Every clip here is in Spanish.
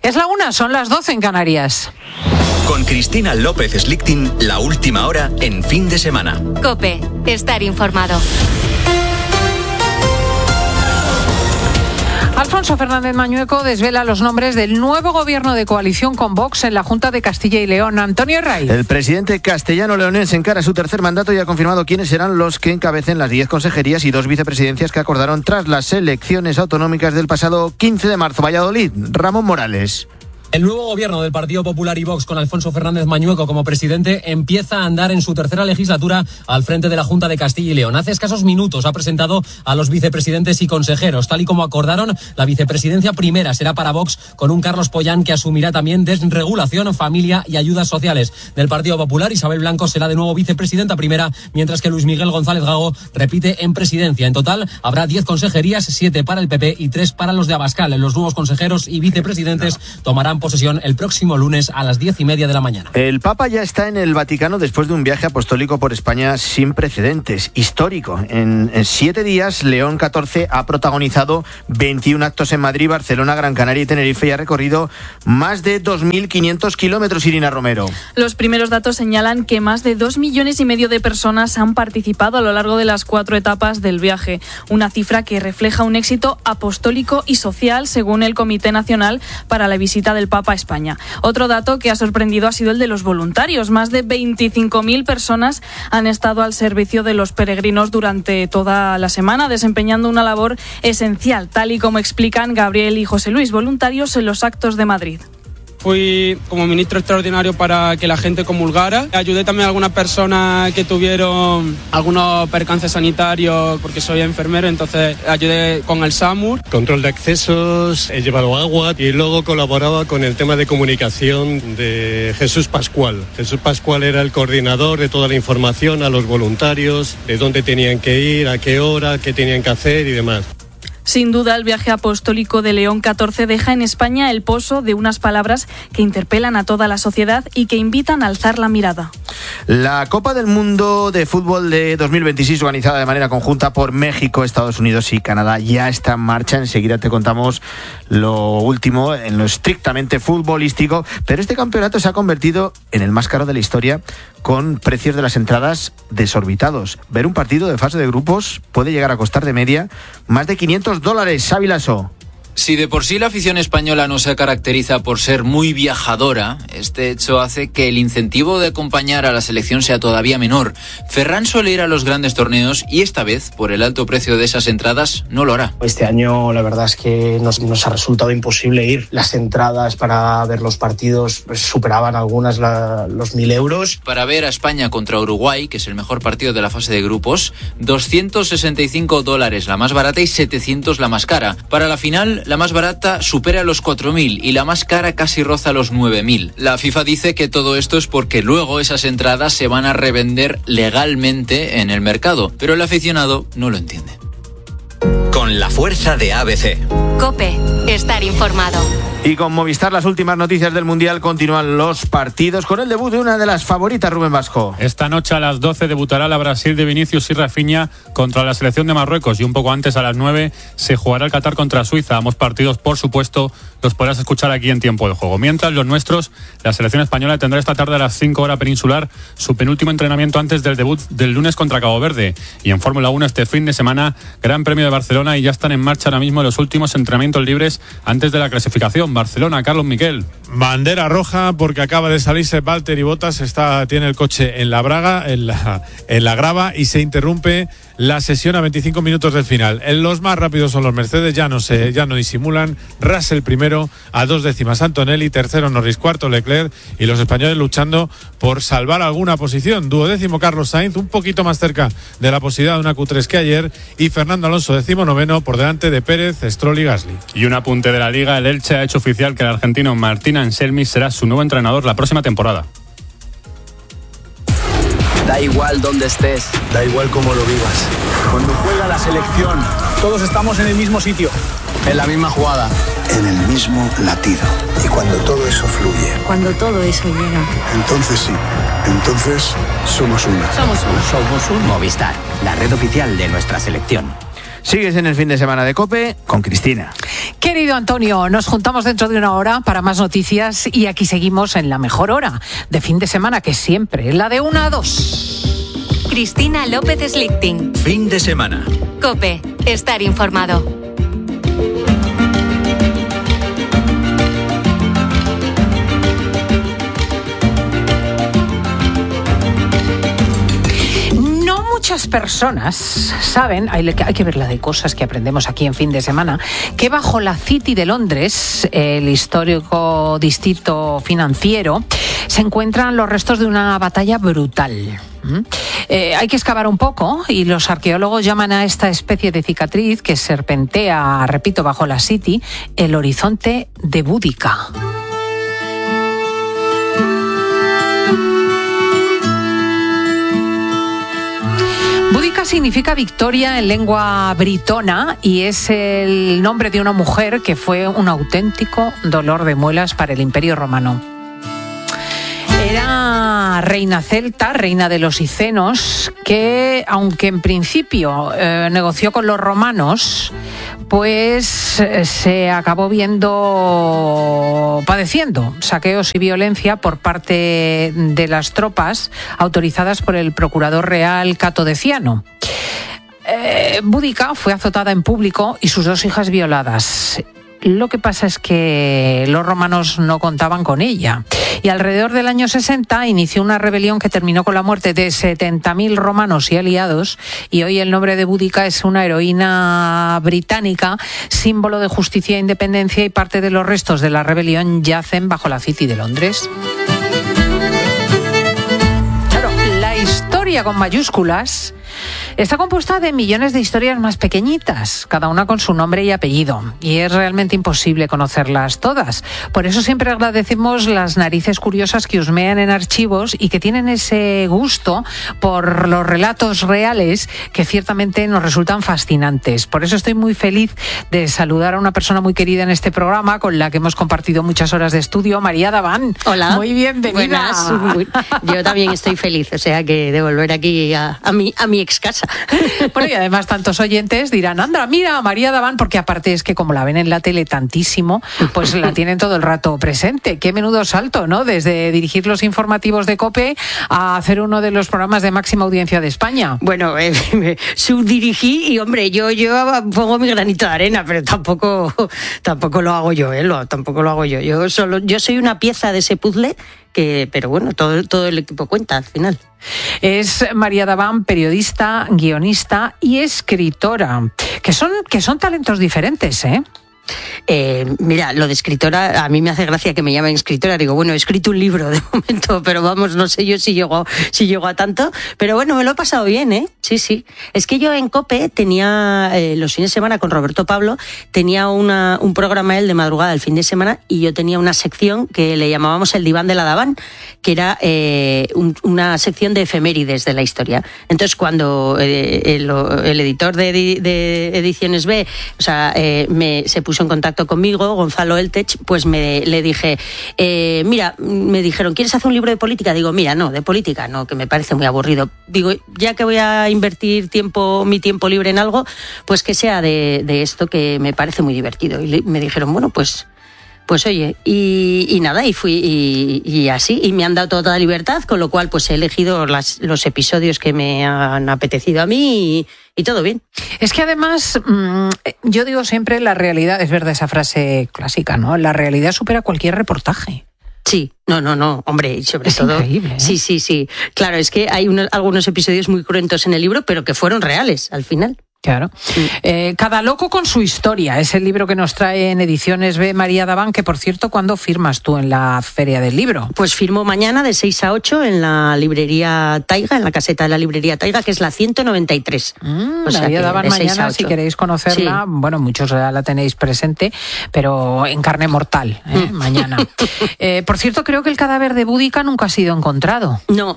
Es la 1, son las 12 en Canarias. Con Cristina López Slichting, la última hora en fin de semana. COPE, estar informado. Alfonso Fernández Mañueco desvela los nombres del nuevo gobierno de coalición con Vox en la Junta de Castilla y León. Antonio Herray. El presidente castellano-leonés encara su tercer mandato y ha confirmado quiénes serán los que encabecen las 10 consejerías y 2 vicepresidencias que acordaron tras las elecciones autonómicas del pasado 15 de marzo. Valladolid, Ramón Morales. El nuevo gobierno del Partido Popular y Vox, con Alfonso Fernández Mañueco como presidente, empieza a andar en su tercera legislatura al frente de la Junta de Castilla y León. Hace escasos minutos ha presentado a los vicepresidentes y consejeros. Tal y como acordaron, la vicepresidencia primera será para Vox, con un Carlos Pollán que asumirá también desregulación, familia y ayudas sociales. Del Partido Popular, Isabel Blanco será de nuevo vicepresidenta primera, mientras que Luis Miguel González Gago repite en presidencia. En total habrá 10 consejerías, 7 para el PP y 3 para los de Abascal. Los nuevos consejeros y vicepresidentes tomarán posesión el próximo lunes a las 10:30 de la mañana. El Papa ya está en el Vaticano después de un viaje apostólico por España sin precedentes, histórico. En 7 días, León XIV ha protagonizado 21 actos en Madrid, Barcelona, Gran Canaria y Tenerife y ha recorrido más de 2.500 kilómetros. Irina Romero. Los primeros datos señalan que más de 2,5 millones de personas han participado a lo largo de las 4 etapas del viaje, una cifra que refleja un éxito apostólico y social según el Comité Nacional para la Visita del Papa a España. Otro dato que ha sorprendido ha sido el de los voluntarios. Más de 25.000 personas han estado al servicio de los peregrinos durante toda la semana, desempeñando una labor esencial, tal y como explican Gabriel y José Luis, voluntarios en los actos de Madrid. Fui como ministro extraordinario para que la gente comulgara. Ayudé también a algunas personas que tuvieron algunos percances sanitarios porque soy enfermero, entonces ayudé con el SAMUR. Control de accesos, he llevado agua y luego colaboraba con el tema de comunicación de Jesús Pascual. Jesús Pascual era el coordinador de toda la información a los voluntarios, de dónde tenían que ir, a qué hora, qué tenían que hacer y demás. Sin duda, el viaje apostólico de León XIV deja en España el pozo de unas palabras que interpelan a toda la sociedad y que invitan a alzar la mirada. La Copa del Mundo de Fútbol de 2026, organizada de manera conjunta por México, Estados Unidos y Canadá, ya está en marcha. Enseguida te contamos lo último en lo estrictamente futbolístico, pero este campeonato se ha convertido en el más caro de la historia, con precios de las entradas desorbitados. Ver un partido de fase de grupos puede llegar a costar de media más de $500. Xavi Lasso. Si de por sí la afición española no se caracteriza por ser muy viajadora, este hecho hace que el incentivo de acompañar a la selección sea todavía menor. Ferran suele ir a los grandes torneos y esta vez, por el alto precio de esas entradas, no lo hará. Este año la verdad es que nos ha resultado imposible ir. Las entradas para ver los partidos superaban algunas los 1.000 euros. Para ver a España contra Uruguay, que es el mejor partido de la fase de grupos, $265 la más barata y 700 la más cara. Para la final, la más barata supera los 4.000 y la más cara casi roza los 9.000. La FIFA dice que todo esto es porque luego esas entradas se van a revender legalmente en el mercado, pero el aficionado no lo entiende. Con la fuerza de ABC. COPE, estar informado. Y con Movistar, las últimas noticias del Mundial, continúan los partidos con el debut de una de las favoritas, Rubén Vasco. Esta noche a las 12 debutará la Brasil de Vinicius y Rafinha contra la selección de Marruecos y un poco antes, a las 9, se jugará el Qatar contra Suiza. Ambos partidos, por supuesto, los podrás escuchar aquí en Tiempo de Juego. Mientras, los nuestros, la selección española tendrá esta tarde a las 5 horas peninsular su penúltimo entrenamiento antes del debut del lunes contra Cabo Verde. Y en Fórmula 1 este fin de semana, Gran Premio de Barcelona, y ya están en marcha ahora mismo los últimos entrenamientos libres antes de la clasificación. Barcelona, Carlos Miquel. Bandera roja porque acaba de salirse Valtteri Bottas, tiene el coche en la grava y se interrumpe la sesión a 25 minutos del final. Los más rápidos son los Mercedes, ya no disimulan. Russell primero a 2 décimas, Antonelli tercero, Norris cuarto, Leclerc, y los españoles luchando por salvar alguna posición. 12º Carlos Sainz, un poquito más cerca de la posibilidad de una Q3 que ayer, y Fernando Alonso 19º por delante de Pérez, Stroll y Gasly. Y un apunte de la Liga, el Elche ha hecho oficial que el argentino Martín Anselmi será su nuevo entrenador la próxima temporada. Da igual dónde estés, da igual cómo lo vivas. Cuando juega la selección, todos estamos en el mismo sitio, en la misma jugada, en el mismo latido. Y cuando todo eso fluye, cuando todo eso llega, entonces sí, entonces somos uno. Somos uno. Movistar, la red oficial de nuestra selección. Sigues en el fin de semana de COPE con Cristina. Querido Antonio, nos juntamos dentro de una hora para más noticias y aquí seguimos en la mejor hora de fin de semana, que siempre es la de 1 a 2. Cristina López Slichting. Fin de semana. COPE. Estar informado. Muchas personas saben, hay que ver la de cosas que aprendemos aquí en fin de semana, que bajo la City de Londres, el histórico distrito financiero, se encuentran los restos de una batalla brutal. Hay que excavar un poco y los arqueólogos llaman a esta especie de cicatriz que serpentea, repito, bajo la City, el horizonte de Boudica. Boudica significa victoria en lengua britona y es el nombre de una mujer que fue un auténtico dolor de muelas para el Imperio Romano. Era reina celta, reina de los icenos, que aunque en principio negoció con los romanos, pues se acabó padeciendo saqueos y violencia por parte de las tropas autorizadas por el procurador real Cato Deciano. Boudica fue azotada en público y sus 2 hijas violadas. Lo que pasa es que los romanos no contaban con ella. Y alrededor del año 60 inició una rebelión que terminó con la muerte de 70.000 romanos y aliados. Y hoy el nombre de Boudica es una heroína británica, símbolo de justicia e independencia, y parte de los restos de la rebelión yacen bajo la City de Londres. Claro, la historia con mayúsculas está compuesta de millones de historias más pequeñitas, cada una con su nombre y apellido, y es realmente imposible conocerlas todas. Por eso siempre agradecemos las narices curiosas que husmean en archivos y que tienen ese gusto por los relatos reales que ciertamente nos resultan fascinantes. Por eso estoy muy feliz de saludar a una persona muy querida en este programa, con la que hemos compartido muchas horas de estudio, María Davant. Hola. Muy bienvenida. Buenas. Yo también estoy feliz, o sea que de volver aquí a mi ex casa. Bueno, y además tantos oyentes dirán, anda, mira, María Davant, porque aparte es que como la ven en la tele tantísimo, pues la tienen todo el rato presente. Qué menudo salto, ¿no? Desde dirigir los informativos de COPE a hacer uno de los programas de máxima audiencia de España. Bueno, subdirigí y, hombre, yo pongo mi granito de arena, pero tampoco lo hago yo, tampoco lo hago yo. Yo soy una pieza de ese puzzle pero bueno, todo el equipo cuenta al final. Es María Davant, periodista, guionista y escritora, que son talentos diferentes, ¿eh? Mira, lo de escritora, a mí me hace gracia que me llamen escritora. Digo, bueno, he escrito un libro de momento, pero vamos, no sé yo si llego a tanto. Pero bueno, me lo he pasado bien, ¿eh? Sí. Es que yo en COPE tenía, los fines de semana con Roberto Pablo, tenía un programa él de madrugada el fin de semana, y yo tenía una sección que le llamábamos el diván de la Davant, que era una sección de efemérides de la historia. Entonces, cuando el editor de Ediciones B, o sea, se puso en contacto conmigo, Gonzalo Eltech, pues le dije, mira, me dijeron, ¿quieres hacer un libro de política? Digo, mira, no, de política no, que me parece muy aburrido. Digo, ya que voy a invertir mi tiempo libre en algo, pues que sea de esto, que me parece muy divertido. Y me dijeron, bueno, pues oye, y nada, y fui y así, y me han dado toda la libertad, con lo cual pues he elegido los episodios que me han apetecido a mí y todo bien. Es que además, yo digo siempre, la realidad, es verdad esa frase clásica, ¿no? La realidad supera cualquier reportaje. Sí, no, hombre, y sobre es todo... Increíble, ¿eh? Sí. Claro, es que hay algunos episodios muy cruentos en el libro, pero que fueron reales al final. Claro. Cada loco con su historia es el libro que nos trae en Ediciones B María Davant, que por cierto, ¿cuándo firmas tú en la Feria del Libro? Pues firmo mañana de 6 a 8 en la librería Taiga, en la caseta de la librería Taiga, que es la 193. María Davant mañana, si queréis conocerla, sí. Bueno, muchos ya la tenéis presente, pero en carne mortal, mañana. Por cierto, creo que el cadáver de Boudica nunca ha sido encontrado. No.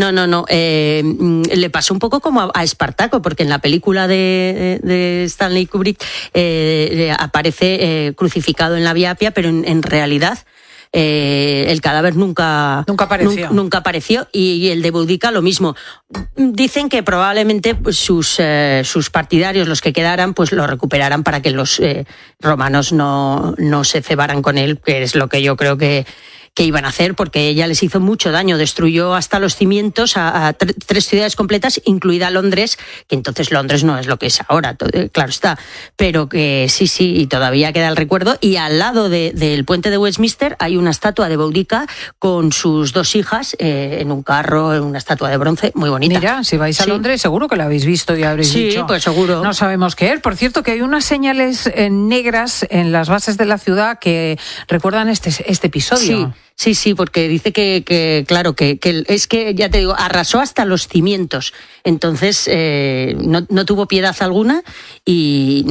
Le pasó un poco como a Espartaco, porque en la película de Stanley Kubrick aparece crucificado en la Vía Appia, pero en realidad el cadáver nunca apareció, y el de Boudica lo mismo. Dicen que probablemente pues, sus partidarios, los que quedaran, pues lo recuperaran para que los romanos no se cebaran con él, que es lo que yo creo que iban a hacer, porque ella les hizo mucho daño, destruyó hasta los cimientos a 3 ciudades completas, incluida Londres, que entonces Londres no es lo que es ahora, claro está, pero que sí, y todavía queda el recuerdo, y al lado del puente de Westminster hay una estatua de Boudica con sus 2 hijas en un carro, en una estatua de bronce, muy bonita. Mira, si vais a Londres seguro que la habéis visto y habréis dicho. Sí, pues seguro. No sabemos qué es. Por cierto, que hay unas señales negras en las bases de la ciudad que recuerdan este episodio. Sí, porque dice que claro, que es que, ya te digo, arrasó hasta los cimientos. Entonces, no tuvo piedad alguna y,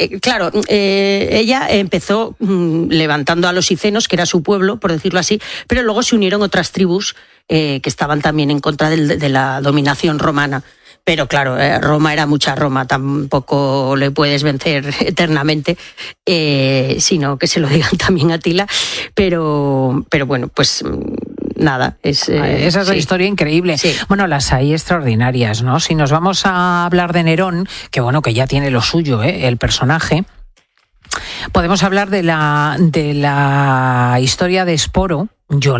ella empezó levantando a los icenos, que era su pueblo, por decirlo así, pero luego se unieron otras tribus que estaban también en contra de la dominación romana. Pero claro, Roma era mucha Roma, tampoco le puedes vencer eternamente, sino que se lo digan también a Atila. Pero bueno, pues nada. Esa es la historia increíble. Sí. Bueno, las hay extraordinarias, ¿no? Si nos vamos a hablar de Nerón, que bueno, que ya tiene lo suyo, el personaje, podemos hablar de la historia de Esporo.